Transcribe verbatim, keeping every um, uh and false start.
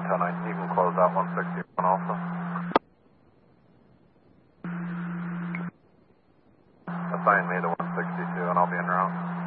ten nine, you can close out one sixty-one also. Assign me to one sixty-two and I'll be en route.